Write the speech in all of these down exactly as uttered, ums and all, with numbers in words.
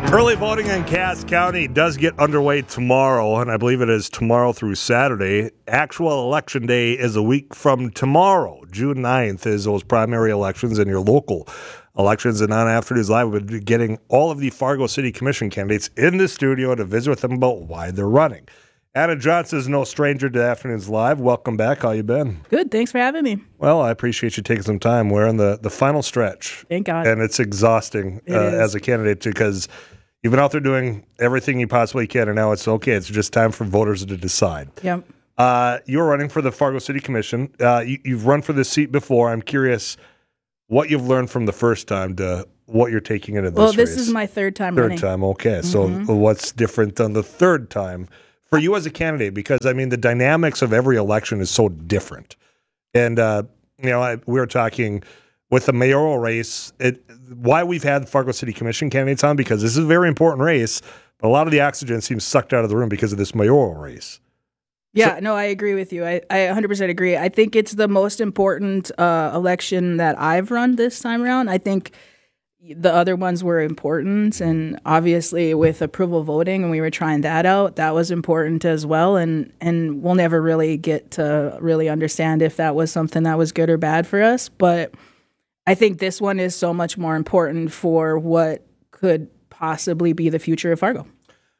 Early voting in Cass County does get underway tomorrow, and I believe it is tomorrow through Saturday. Actual election day is a week from tomorrow. June ninth is those primary elections and your local elections. And on After News Live, we'll be getting all of the Fargo City Commission candidates in the studio to visit with them about why they're running. Anna Johnson is no stranger to Afternoons Live. Welcome back. How you been? Good. Thanks for having me. Well, I appreciate you taking some time. We're in the, the final stretch. Thank God. And it's exhausting It uh, is. as a candidate because you've been out there doing everything you possibly can, and now it's okay. It's just time for voters to decide. Yep. Uh, you're running for the Fargo City Commission. Uh, you, you've run for this seat before. I'm curious what you've learned from the first time to what you're taking into this Well, this race. is my third time Third running. time, okay. Mm-hmm. So what's different on the third time for you as a candidate? Because, I mean, the dynamics of every election is so different. And, uh, you know, I, we were talking with the mayoral race, it, why we've had Fargo City Commission candidates on, because this is a very important race, but a lot of the oxygen seems sucked out of the room because of this mayoral race. Yeah, So- no, I agree with you. I, I one hundred percent agree. I think it's the most important uh, election that I've run this time around. I think the other ones were important, and obviously with approval voting, and we were trying that out, that was important as well. And, and we'll never really get to really understand if that was something that was good or bad for us. But I think this one is so much more important for what could possibly be the future of Fargo.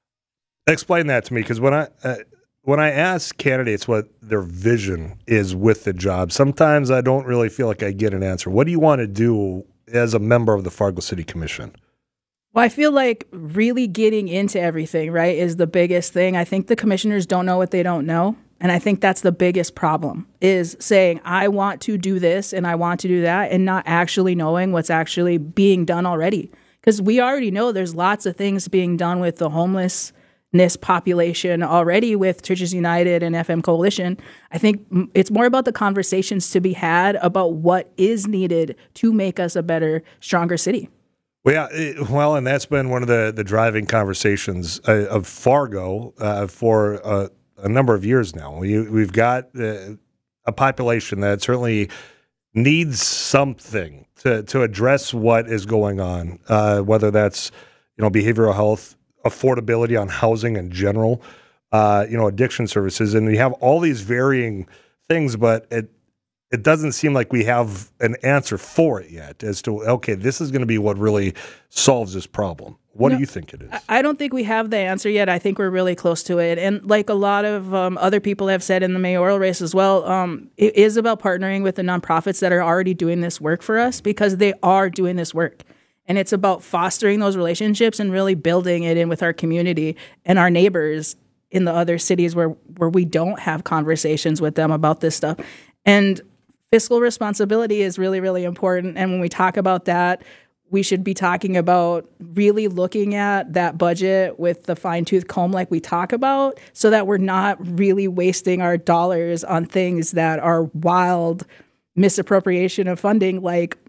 Explain that to me, because when I uh, when I ask candidates what their vision is with the job, sometimes I don't really feel like I get an answer. What do you want to do as a member of the Fargo City Commission? Well, I feel like really getting into everything, right, is the biggest thing. I think the commissioners don't know what they don't know. And I think that's the biggest problem, is saying, I want to do this and I want to do that, and not actually knowing what's actually being done already. Because we already know there's lots of things being done with the homelessness population already with Churches United and F M Coalition. I think m- it's more about the conversations to be had about what is needed to make us a better, stronger city. Well, yeah, it, well, and that's been one of the, the driving conversations uh, of Fargo uh, for uh, a number of years now. We, we've got uh, a population that certainly needs something to, to address what is going on, uh, whether that's, you know, behavioral health, affordability on housing in general, uh, you know, addiction services. And we have all these varying things, but it it doesn't seem like we have an answer for it yet as to, okay, this is going to be what really solves this problem. What No, do you think it is? I don't think we have the answer yet. I think we're really close to it. And like a lot of um, other people have said in the mayoral race as well, um, it is about partnering with the nonprofits that are already doing this work for us, because they are doing this work. And it's about fostering those relationships and really building it in with our community and our neighbors in the other cities where, where we don't have conversations with them about this stuff. And fiscal responsibility is really, really important. And when we talk about that, we should be talking about really looking at that budget with the fine-tooth comb like we talk about, so that we're not really wasting our dollars on things that are wild misappropriation of funding. Like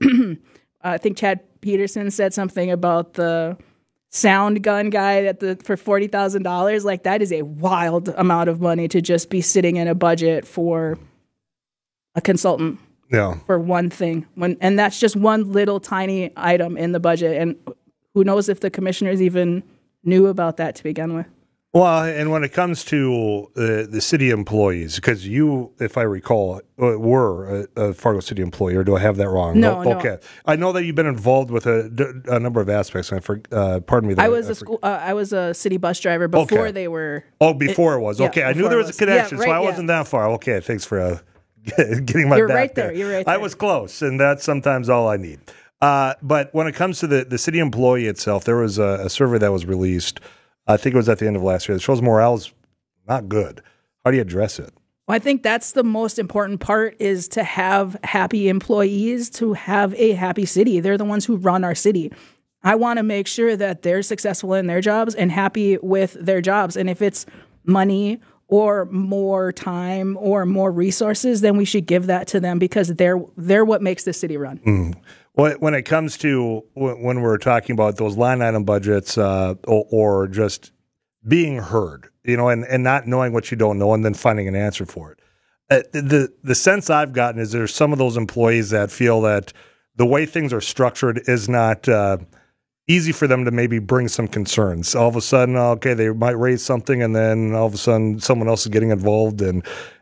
I think Chad Peterson said something about the sound gun guy at the for forty thousand dollars. Like, that is a wild amount of money to just be sitting in a budget for a consultant. Yeah. For one thing, when and that's just one little tiny item in the budget, and who knows if the commissioners even knew about that to begin with. Well, and when it comes to uh, the city employees, because you, if I recall, uh, were a, a Fargo City employee, or do I have that wrong? No, no. Okay. I know that you've been involved with a, a number of aspects. And I for, uh, pardon me. That I was I a for- school. Uh, I was a city bus driver before Okay. they were. Oh, before it, it was. yeah, Okay. I knew before there it was a was. connection, Yeah, so I right, yeah. wasn't that far. Okay. Thanks for uh, getting my You're back right there. You're right I there. was close, and that's sometimes all I need. Uh, but when it comes to the, the city employee itself, there was a, a survey that was released, I think it was at the end of last year, that shows morale's not good. How do you address it? Well, I think that's the most important part, is to have happy employees, to have a happy city. They're the ones who run our city. I want to make sure that they're successful in their jobs and happy with their jobs. And if it's money or more time or more resources, then we should give that to them, because they're they're what makes the city run. Mm. Well, when it comes to when we're talking about those line item budgets uh, or, or just being heard, you know, and, and not knowing what you don't know and then finding an answer for it. Uh, the the sense I've gotten is there's some of those employees that feel that the way things are structured is not uh, easy for them to maybe bring some concerns. All of a sudden, okay, they might raise something, and then all of a sudden someone else is getting involved. And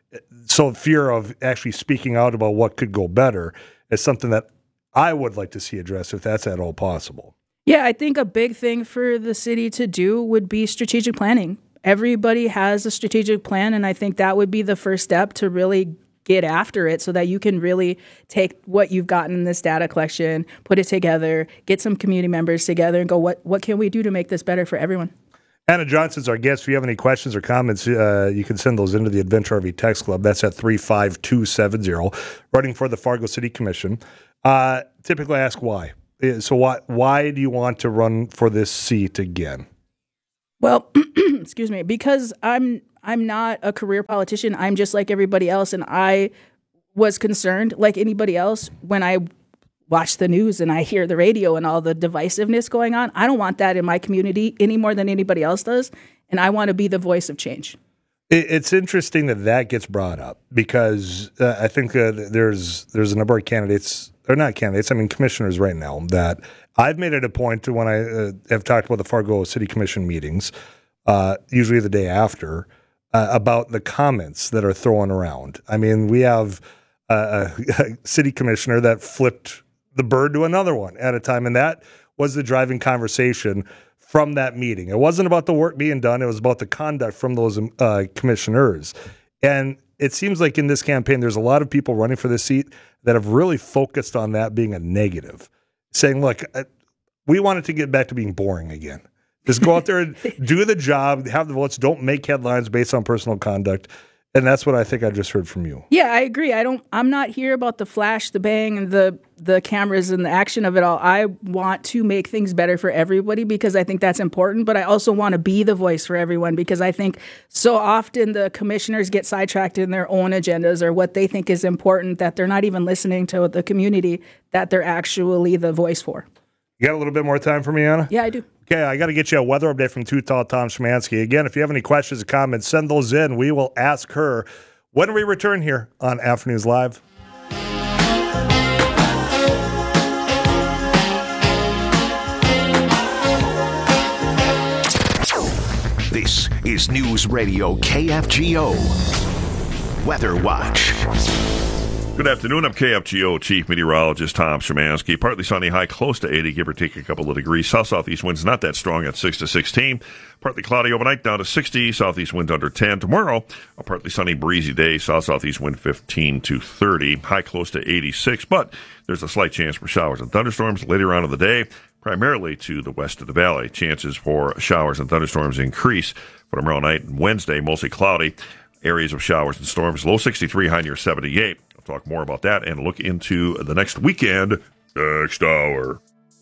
so fear of actually speaking out about what could go better is something that I would like to see addressed if that's at all possible. Yeah, I think a big thing for the city to do would be strategic planning. Everybody has a strategic plan, and I think that would be the first step to really get after it so that you can really take what you've gotten in this data collection, put it together, get some community members together and go, what, what can we do to make this better for everyone? Anna Johnson's our guest. If you have any questions or comments, uh, you can send those into the Adventure R V Text Club. That's at three five two seven zero, running for the Fargo City Commission. Uh, typically ask why. So why why do you want to run for this seat again? Well, excuse me, because I'm I'm not a career politician. I'm just like everybody else, and I was concerned, like anybody else, when I watch the news and I hear the radio and all the divisiveness going on. I don't want that in my community any more than anybody else does, and I want to be the voice of change. It's interesting that that gets brought up because uh, I think uh, there's there's a number of candidates, or not candidates, I mean commissioners right now, that I've made it a point to when I uh, have talked about the Fargo City Commission meetings, uh, usually the day after, uh, about the comments that are thrown around. I mean, we have a, a city commissioner that flipped the bird to another one at a time, and that was the driving conversation from that meeting. It wasn't about the work being done. It was about the conduct from those uh, commissioners. And it seems like in this campaign, there's a lot of people running for this seat that have really focused on that being a negative, saying, look, we want it to get back to being boring again. Just go out there and do the job, have the votes, don't make headlines based on personal conduct. And that's what I think I just heard from you. Yeah, I agree. I don't. I'm not here about the flash, the bang, and the the cameras and the action of it all. I want to make things better for everybody because I think that's important. But I also want to be the voice for everyone because I think so often the commissioners get sidetracked in their own agendas or what they think is important that they're not even listening to the community that they're actually the voice for. You got a little bit more time for me, Anna? Yeah, I do. Okay, I got to get you a weather update from Too Tall Tom Szymanski. Again, if you have any questions or comments, send those in. We will ask her when we return here on Afternoons Live. This is News Radio K F G O Weather Watch. Good afternoon. I'm K F G O Chief Meteorologist Tom Szymanski. Partly sunny, high close to eighty, give or take a couple of degrees. South-southeast winds not that strong at six to sixteen. Partly cloudy overnight, down to sixty. Southeast wind under ten. Tomorrow, a partly sunny, breezy day. South-southeast wind fifteen to thirty. High close to eighty-six, but there's a slight chance for showers and thunderstorms later on in the day, primarily to the west of the valley. Chances for showers and thunderstorms increase for tomorrow night and Wednesday, mostly cloudy. Areas of showers and storms, low sixty-three, high near seventy-eight. Talk more about that and look into the next weekend next hour.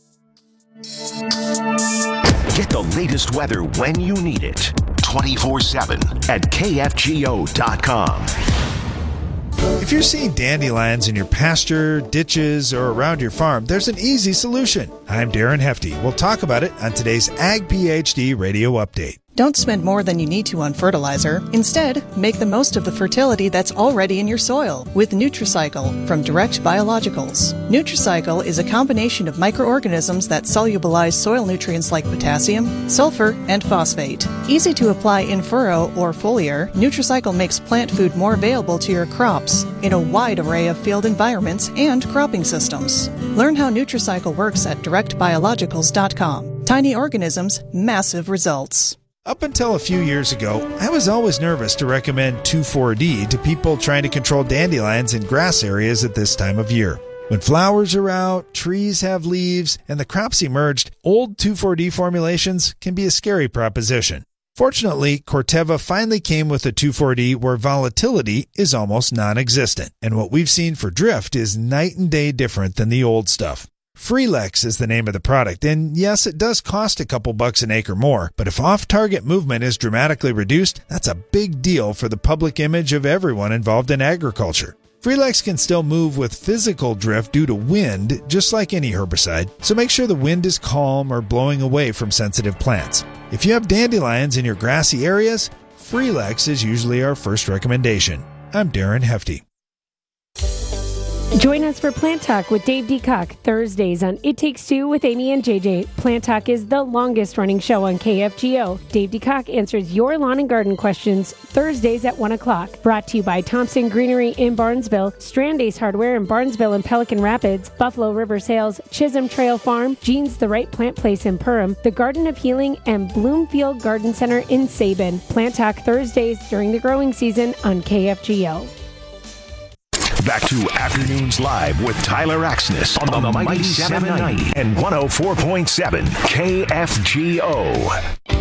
Get the latest weather when you need it. twenty-four seven at K F G O dot com. If you're seeing dandelions in your pasture, ditches, or around your farm, there's an easy solution. I'm Darren Hefty. We'll talk about it on today's Ag PhD Radio Update. Don't spend more than you need to on fertilizer. Instead, make the most of the fertility that's already in your soil with Nutricycle from Direct Biologicals. Nutricycle is a combination of microorganisms that solubilize soil nutrients like potassium, sulfur, and phosphate. Easy to apply in furrow or foliar, Nutricycle makes plant food more available to your crops in a wide array of field environments and cropping systems. Learn how Nutricycle works at direct biologicals dot com. Tiny organisms, massive results. Up until a few years ago, I was always nervous to recommend two four D to people trying to control dandelions in grass areas at this time of year. When flowers are out, trees have leaves, and the crops emerged, old two four D formulations can be a scary proposition. Fortunately, Corteva finally came with a two four D where volatility is almost non-existent, and what we've seen for drift is night and day different than the old stuff. Freelex is the name of the product, and yes, it does cost a couple bucks an acre more, but if off-target movement is dramatically reduced, that's a big deal for the public image of everyone involved in agriculture. Freelex can still move with physical drift due to wind, just like any herbicide, so make sure the wind is calm or blowing away from sensitive plants. If you have dandelions in your grassy areas, Freelex is usually our first recommendation. I'm Darren Hefty. Join us for Plant Talk with Dave Deacock, Thursdays on It Takes Two with Amy and J J. Plant Talk is the longest running show on K F G O. Dave Deacock answers your lawn and garden questions Thursdays at one o'clock. Brought to you by Thompson Greenery in Barnesville, Strand Ace Hardware in Barnesville and Pelican Rapids, Buffalo River Sales, Chisholm Trail Farm, Jean's The Right Plant Place in Perham, The Garden of Healing, and Bloomfield Garden Center in Sabin. Plant Talk Thursdays during the growing season on K F G O. Back to Afternoons Live with Tyler Axness on the Mighty seven ninety and one oh four point seven K F G O.